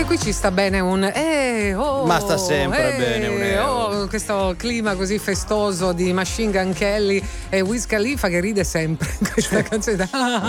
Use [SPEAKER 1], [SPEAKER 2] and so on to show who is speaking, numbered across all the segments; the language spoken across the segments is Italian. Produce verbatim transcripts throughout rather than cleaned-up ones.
[SPEAKER 1] qui ci sta bene un eh, oh,
[SPEAKER 2] ma sta sempre
[SPEAKER 1] eh,
[SPEAKER 2] bene un eh,
[SPEAKER 1] oh, questo clima così festoso di Machine Gun Kelly e Wiz Khalifa che ride sempre questa canzone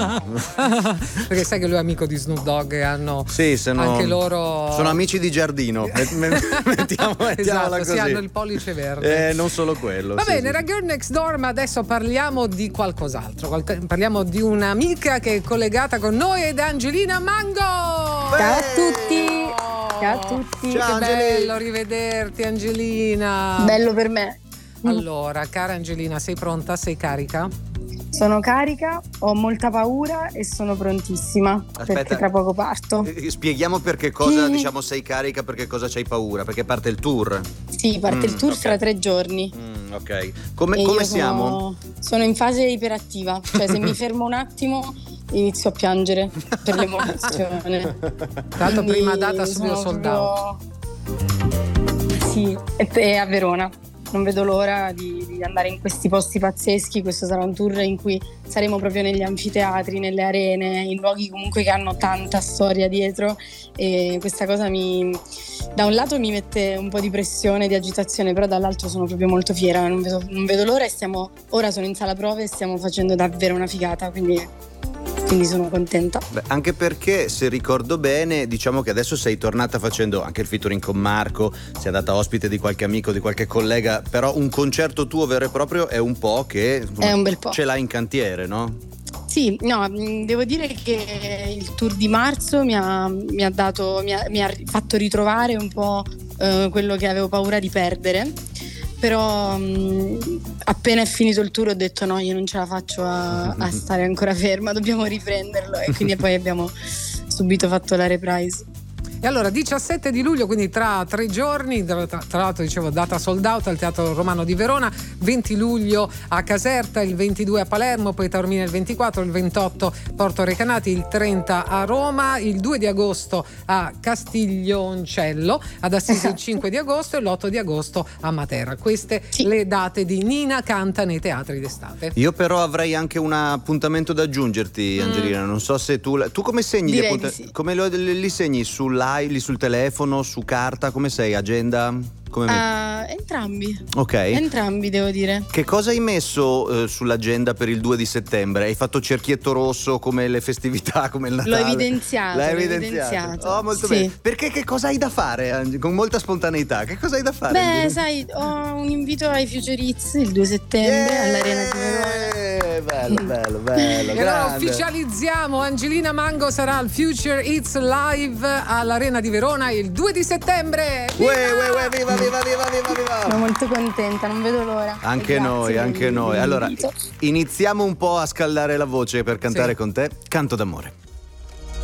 [SPEAKER 1] perché sai che lui è amico di Snoop Dogg e hanno
[SPEAKER 2] sì, sono,
[SPEAKER 1] anche loro
[SPEAKER 2] sono amici di giardino. mettiamo, mettiamola
[SPEAKER 1] esatto,
[SPEAKER 2] così.
[SPEAKER 1] si hanno il pollice verde.
[SPEAKER 2] Eh, non solo quello.
[SPEAKER 1] Va
[SPEAKER 2] sì,
[SPEAKER 1] bene,
[SPEAKER 2] sì.
[SPEAKER 1] era Girl Next Door, ma adesso parliamo di qualcos'altro. Parliamo di un'amica che è collegata con noi ed è Angelina Mango.
[SPEAKER 3] Ciao a tutti. Ciao a tutti.
[SPEAKER 2] Ciao,
[SPEAKER 1] che
[SPEAKER 2] Angeli.
[SPEAKER 1] bello rivederti, Angelina.
[SPEAKER 3] Bello per me.
[SPEAKER 1] Allora, cara Angelina, sei pronta? Sei carica?
[SPEAKER 3] Sono carica, ho molta paura e sono prontissima.
[SPEAKER 2] Aspetta.
[SPEAKER 3] Perché tra poco parto.
[SPEAKER 2] Spieghiamo per che cosa
[SPEAKER 3] Sì.
[SPEAKER 2] diciamo sei carica, perché cosa c'hai paura, perché parte il tour.
[SPEAKER 3] Sì, parte
[SPEAKER 2] Mm,
[SPEAKER 3] il tour
[SPEAKER 2] ok.
[SPEAKER 3] fra tre giorni.
[SPEAKER 2] Mm, ok. Come,
[SPEAKER 3] E
[SPEAKER 2] come
[SPEAKER 3] io
[SPEAKER 2] siamo?
[SPEAKER 3] Sono, sono in fase iperattiva, cioè se mi fermo un attimo inizio a piangere per l'emozione.
[SPEAKER 1] Tra l'altro
[SPEAKER 3] Quindi
[SPEAKER 1] prima data subito
[SPEAKER 3] sono
[SPEAKER 1] sold out.
[SPEAKER 3] proprio- Sì, e e a Verona. Non vedo l'ora di, di andare in questi posti pazzeschi. Questo sarà un tour in cui saremo proprio negli anfiteatri, nelle arene, in luoghi comunque che hanno tanta storia dietro, e questa cosa mi, da un lato mi mette un po' di pressione, di agitazione, però dall'altro sono proprio molto fiera, non vedo, non vedo l'ora e stiamo, ora sono in sala prove e stiamo facendo davvero una figata, quindi, quindi sono contenta.
[SPEAKER 2] Beh, anche perché, se ricordo bene, diciamo che adesso sei tornata facendo anche il featuring con Marco, sei andata ospite di qualche amico, di qualche collega, però un concerto tuo vero e proprio è un po' che
[SPEAKER 3] È un bel po'.
[SPEAKER 2] ce l'hai in cantiere, no?
[SPEAKER 3] Sì, no, mh, devo dire che il tour di marzo mi ha, mi ha dato, mi ha, mi ha fatto ritrovare un po' eh, quello che avevo paura di perdere, però mh, appena è finito il tour ho detto no, io non ce la faccio a, a stare ancora ferma, dobbiamo riprenderlo, e quindi poi abbiamo subito fatto la reprise.
[SPEAKER 1] E allora diciassette di luglio, quindi tra tre giorni, tra, tra l'altro dicevo data sold out al Teatro Romano di Verona, venti luglio a Caserta, il ventidue a Palermo, poi Taormina il ventiquattro, il ventotto Porto Recanati, il trenta a Roma, il due di agosto a Castiglioncello, ad Assisi
[SPEAKER 3] Esatto.
[SPEAKER 1] il cinque di agosto e l'otto di agosto a Matera. Queste
[SPEAKER 3] Sì.
[SPEAKER 1] le date di Nina Canta nei teatri d'estate.
[SPEAKER 2] Io però avrei anche un appuntamento da aggiungerti, Angelina. Non so se tu tu come segni gli
[SPEAKER 3] Direi di
[SPEAKER 2] appuntamenti?
[SPEAKER 3] sì.
[SPEAKER 2] Come lo- li segni sull'iPad, lì sul telefono, su carta? Come sei? Agenda? Come metti?
[SPEAKER 3] Ah, entrambi,
[SPEAKER 2] Ok.
[SPEAKER 3] entrambi devo dire.
[SPEAKER 2] Che cosa hai messo eh, sull'agenda per il due di settembre? Hai fatto cerchietto rosso come le festività, come il Natale?
[SPEAKER 3] L'ho evidenziato,
[SPEAKER 2] L'hai
[SPEAKER 3] l'ho
[SPEAKER 2] evidenziato.
[SPEAKER 3] evidenziato.
[SPEAKER 2] Oh, molto
[SPEAKER 3] Sì.
[SPEAKER 2] bene. Perché che cosa hai da fare, Ange? Con molta spontaneità. Che cosa hai da fare?
[SPEAKER 3] Beh,
[SPEAKER 2] Angelina?
[SPEAKER 3] sai, ho un invito ai Future Hits il due settembre all'Arena di Verona.
[SPEAKER 2] Eh, bello, bello, bello.
[SPEAKER 1] E allora
[SPEAKER 2] grande.
[SPEAKER 1] ufficializziamo, Angelina Mango sarà al Future Hits Live all'Arena di Verona il due di settembre.
[SPEAKER 2] Uè, uè, uè, viva, viva, viva, viva, viva.
[SPEAKER 3] Sono molto contenta, non vedo l'ora.
[SPEAKER 2] Anche
[SPEAKER 3] E grazie
[SPEAKER 2] noi,
[SPEAKER 3] per
[SPEAKER 2] anche
[SPEAKER 3] il-
[SPEAKER 2] noi. Allora,
[SPEAKER 3] l'invito.
[SPEAKER 2] iniziamo un po' a scaldare la voce per cantare
[SPEAKER 1] Sì.
[SPEAKER 2] con te. Canto d'amore.